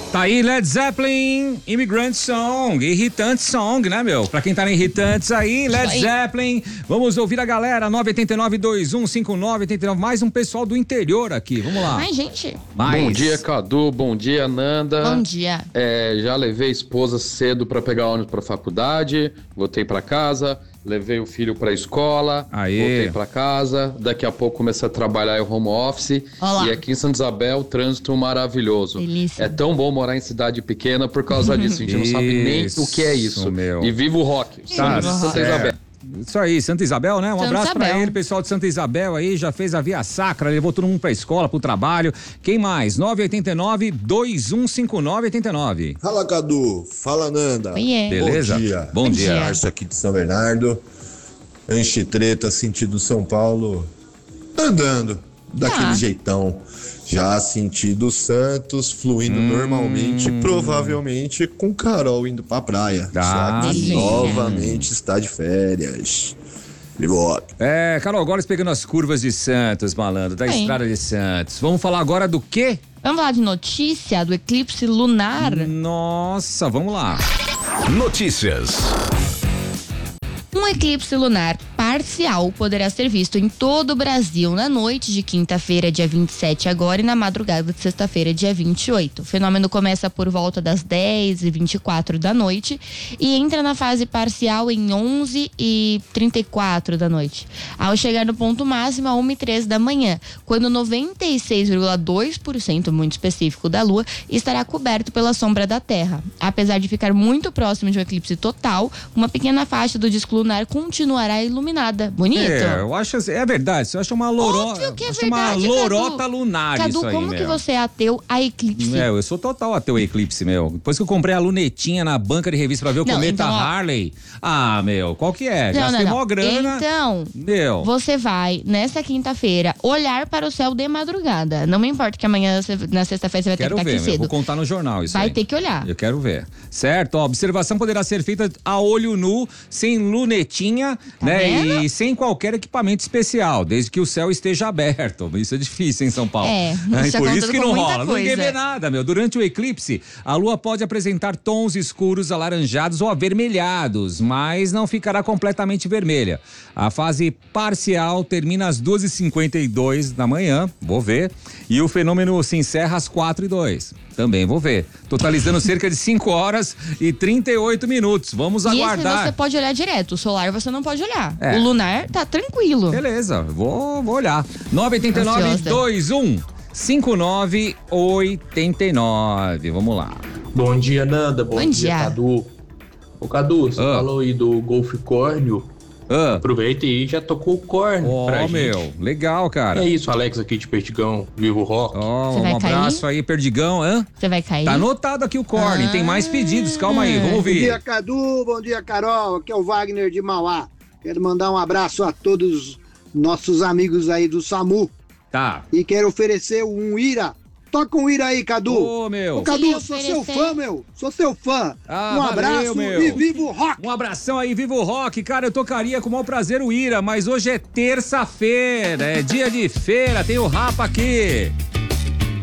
Tá aí Led Zeppelin, Immigrant Song, Irritante Song, né, meu? Pra quem tá na Irritantes aí, Led Zeppelin. Vamos ouvir a galera, 989-2159-89. Mais um pessoal do interior aqui, vamos lá. Ai, gente. Bom dia, Cadu, bom dia, Nanda. Bom dia. Já levei a esposa cedo pra pegar ônibus pra faculdade, voltei pra casa, levei o filho pra escola, voltei pra casa, daqui a pouco comecei a trabalhar em home office. Olá. E aqui em Santa Isabel, trânsito maravilhoso. Delícia. É tão bom morar em cidade pequena por causa disso, a gente não sabe nem o que é isso. Meu. E viva o rock, Tá, Santa Isabel. Isso aí, Santa Isabel, né? Um Santa abraço pra Isabel. ele, pessoal de Santa Isabel aí, já fez a via sacra, levou todo mundo pra escola, pro trabalho. Quem mais? 989-2159-89. Fala, Cadu. Fala, Nanda. Oiê. Beleza? Bom dia. Bom dia. Márcio aqui de São Bernardo. Anchitreta, sentido São Paulo. Andando daquele jeitão. Já sentido Santos, fluindo normalmente, provavelmente com Carol indo pra praia. Já que delícia. novamente está de férias. Viva o rock. Carol Gomes pegando as curvas de Santos, malandro, da estrada de Santos. Vamos falar agora do quê? Vamos falar de notícia do eclipse lunar? Nossa, vamos lá. Notícias. Um eclipse lunar parcial poderá ser visto em todo o Brasil na noite de quinta-feira, dia 27 agora, e na madrugada de sexta-feira, dia 28. O fenômeno começa por volta das 10h24 da noite e entra na fase parcial em 11h34 da noite, ao chegar no ponto máximo a 1h03 da manhã, quando 96,2%, muito específico, da Lua estará coberto pela sombra da Terra. Apesar de ficar muito próximo de um eclipse total, uma pequena faixa do disco lunar continuará iluminada. Bonito? Eu acho assim, é verdade, você acha uma lorota. Óbvio que é acho verdade, uma lorota Cadu. lunar Cadu, isso aí, como que você é ateu a eclipse? Eu sou total ateu a eclipse, meu. Depois que eu comprei a lunetinha na banca de revista pra ver o cometa então, Harley. Qual que é? Gastei mó grana. Então, você vai, nessa quinta-feira, olhar para o céu de madrugada. Não me importa que amanhã, na sexta-feira, você vai ter que estar aqui ver, cedo. eu vou contar no jornal isso Vai aí. ter que olhar. Eu quero ver. Certo? A observação poderá ser feita a olho nu, sem lunetinha, vendo? E sem qualquer equipamento especial, desde que o céu esteja aberto. Isso é difícil em São Paulo. Por isso que não rola. Ninguém vê nada, meu. Durante o eclipse, a lua pode apresentar tons escuros, alaranjados ou avermelhados, mas não ficará completamente vermelha. A fase parcial termina às 2h52 da manhã, vou ver, e o fenômeno se encerra às 4h02. Também vou ver. Totalizando cerca de 5 horas e 38 minutos. Vamos aguardar. E esse você pode olhar direto. O solar você não pode olhar. É. O lunar tá tranquilo. Beleza, vou olhar. 989-21-5989. Vamos lá. Bom dia, Nanda. Bom dia, dia. Cadu. Ô, Cadu, você falou aí do Golf Córneo. Aproveita e já tocou o córneo pra gente. Meu, legal, cara. É isso, Alex aqui de Perdigão, Vivo Rock. Um abraço aí, Perdigão. Você vai cair? Tá anotado aqui o córneo, tem mais pedidos, calma aí, vamos ouvir. Bom dia, Cadu, bom dia, Carol, aqui é o Wagner de Mauá. Quero mandar um abraço a todos nossos amigos aí do SAMU. Tá. E quero oferecer um Ira. Toca um Ira aí, Cadu. Meu. Cadu, sou seu fã, meu. Sou seu fã. Um abraço, meu. e viva o rock. Um abração aí, viva o rock. Cara, eu tocaria com o maior prazer o Ira, mas hoje é terça-feira, é dia de feira, tem o Rapa aqui.